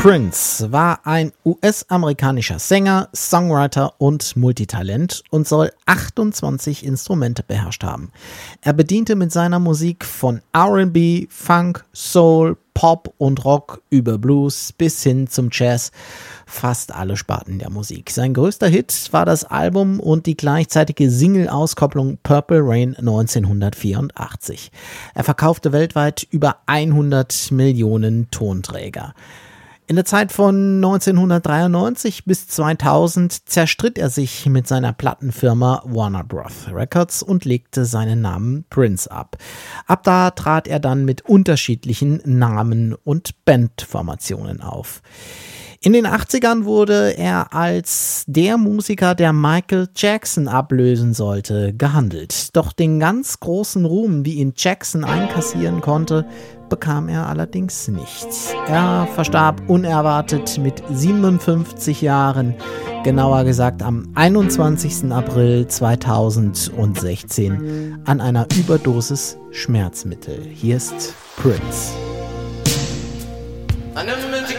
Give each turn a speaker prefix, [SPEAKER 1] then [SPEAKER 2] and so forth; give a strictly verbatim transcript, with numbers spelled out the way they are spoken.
[SPEAKER 1] Prince war ein U S-amerikanischer Sänger, Songwriter und Multitalent und soll achtundzwanzig Instrumente beherrscht haben. Er bediente mit seiner Musik von R and B, Funk, Soul, Pop und Rock über Blues bis hin zum Jazz fast alle Sparten der Musik. Sein größter Hit war das Album und die gleichzeitige Single-Auskopplung Purple Rain neunzehnhundertvierundachtzig. Er verkaufte weltweit über hundert Millionen Tonträger. In der Zeit von neunzehnhundertdreiundneunzig bis zweitausend zerstritt er sich mit seiner Plattenfirma Warner Bros. Records und legte seinen Namen Prince ab. Ab da trat er dann mit unterschiedlichen Namen und Bandformationen auf. In den achtzigern wurde er als der Musiker, der Michael Jackson ablösen sollte, gehandelt. Doch den ganz großen Ruhm, wie ihn Jackson einkassieren konnte, bekam er allerdings nicht. Er verstarb unerwartet mit siebenundfünfzig Jahren, genauer gesagt am einundzwanzigsten April zweitausendsechzehn an einer Überdosis Schmerzmittel. Hier ist Prince.